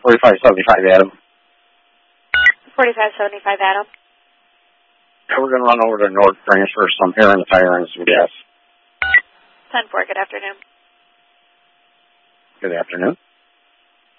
4575 Adam. 4575 Adam. Yeah, we're going to run over to North Branch for some air in the tire and some gas. 10-4, good afternoon. Good afternoon.